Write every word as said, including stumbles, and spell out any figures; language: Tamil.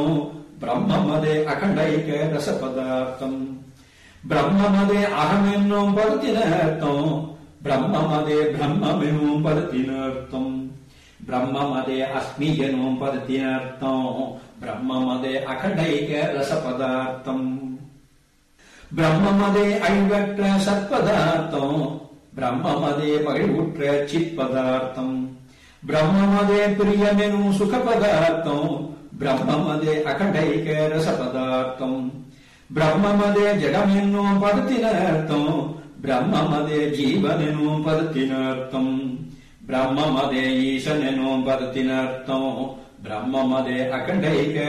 பிரம்மமதே அகண்டைக ரசபதார்த்தம். பிரம்மமதே அகமென்னும் பதத்தினர்த்தம், பிரம்மமதே பிரம்மெனும் பதத்தினர்த்தம். பிரம்மமதே அஸ்மி எனும் பதத்தினர்த்தம், பிரம்மமதே அகண்டைக ரசபதார்த்தம். பிரம்மமதே அழிவற்ற சத்பதார்த்தம், பிரம்மமதே பழிவுற்ற சித்பதார்த்தம். பிரம்மமதே பிரியமெனும் சுகபதார்த்தம், பிரம்மமதே அகண்டைக ரசபதார்த்தம். பிரம்மமதே ஜடமென்னும் பதத்தினர்த்தம், பிரம்மமதே ஜீவனெனும் பதத்தினர்த்தம். பிரம்மமதே ஈசனெனும் பதத்தினர்த்தம், பிரம்மமதே அகண்டைக